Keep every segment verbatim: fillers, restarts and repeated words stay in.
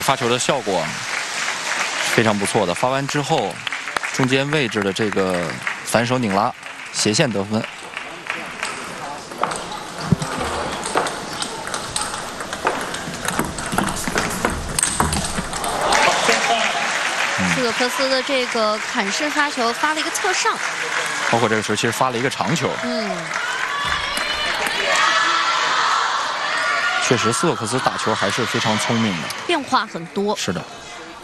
发球的效果非常不错的，发完之后，中间位置的这个反手拧拉，斜线得分。 斯佐克斯的这个砍式发球发了一个侧上， 包括这个球其实发了一个长球。 嗯。 确实，斯佐克斯打球还是非常聪明的， 变化很多。 是的。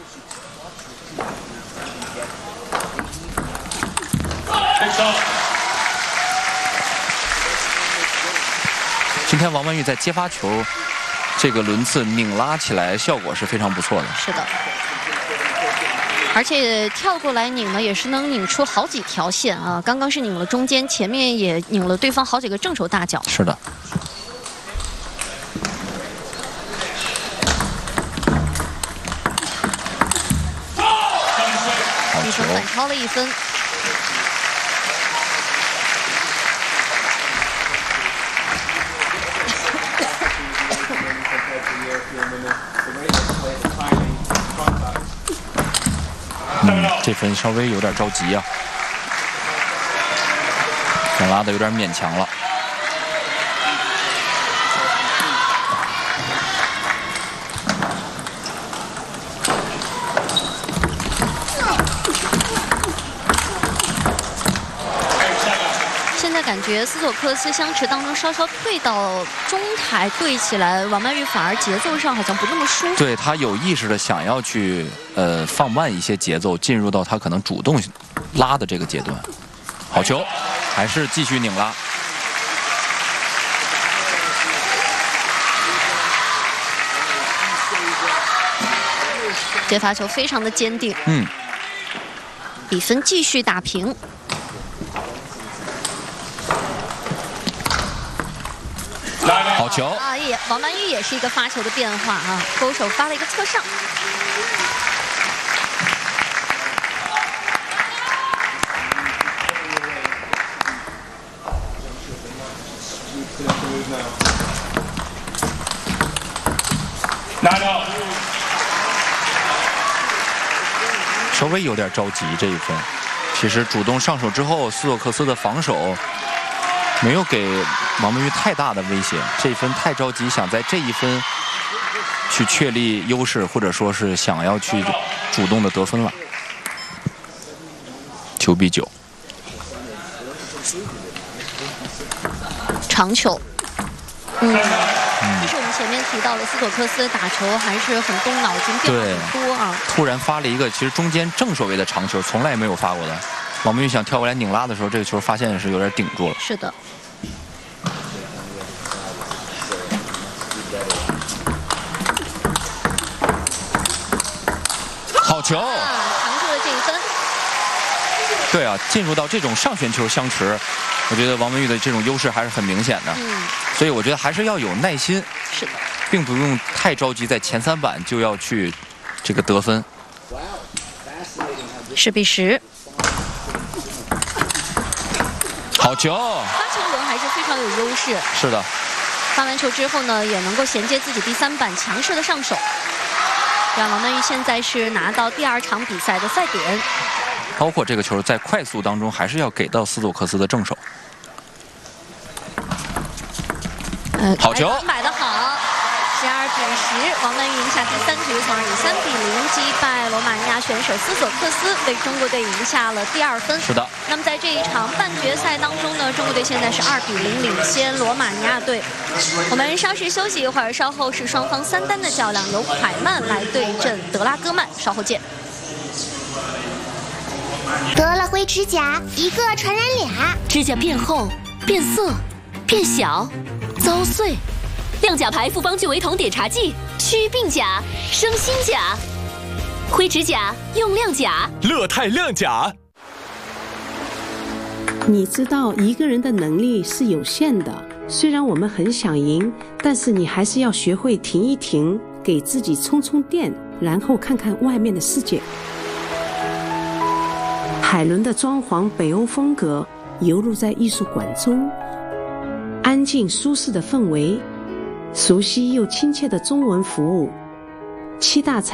今天王曼玉在接发球这个轮次拧拉起来，效果是非常不错的。 是的。而且跳过来拧呢，也是能拧出好几条线啊！刚刚是拧了中间，前面也拧了对方好几个正手大脚。 是的。 比分反超了一分。 嗯，这分稍微有点着急啊，想拉的有点勉强了。 感觉斯佐克斯相持当中稍稍退到中台对起来，王曼玉反而节奏上好像不那么舒服。 对他有意识的想要去呃放慢一些节奏，进入到他可能主动拉的这个阶段。好球，还是继续拧拉。 接发球非常的坚定。 嗯。 比分继续打平。 好球啊！也王曼玉也是一个发球的变化啊，勾手发了一个侧上。 稍微有点着急这一分，其实主动上手之后，斯佐克斯的防守 没有给王曼玉太大的威胁，这一分太着急，想在这一分去确立优势，或者说是想要去主动的得分了。九比九， 长球，嗯，就是我们前面提到的斯佐克斯打球还是很动脑筋，变化很多啊。突然发了一个其实中间正手位的长球，从来没有发过的。 王曼玉想跳过来拧拉的时候，这个球发现是有点顶住了。 是的。 好球！ 啊，扛住了这一分。 对啊，进入到这种上旋球相持，我觉得王曼玉的这种优势还是很明显的。 嗯。所以我觉得还是要有耐心。 是的。 并不用太着急，在前三板就要去这个得分。 十比十。 好球！ 发球轮还是非常有优势。 是的。 发完球之后呢，也能够衔接自己第三板强势的上手，让王曼玉现在是拿到第二场比赛的赛点。 包括这个球在快速当中，还是要给到斯佐克斯的正手。 呃， 好球！ 摆得好。 十二比十，王曼玉赢下第三局，从而以三比零击败罗马尼亚选手斯索克斯，为中国队赢下了第二分。 是的。 那么在这一场半决赛当中呢，中国队现在是二比零领先罗马尼亚队。我们稍事休息一会儿，稍后是双方三单的较量，由凯曼来对阵德拉戈曼，稍后见。 得了灰指甲，一个传染俩， 指甲变厚、变色、变小、遭碎。 亮甲牌复方聚维酮碘茶剂，祛病甲，生新甲。灰指甲用亮甲， 乐泰亮甲。 你知道一个人的能力是有限的，虽然我们很想赢，但是你还是要学会停一停，给自己充充电，然后看看外面的世界。海伦的装潢北欧风格游入在艺术馆中，安静舒适的氛围。 熟悉又亲切的中文服务，七大餐。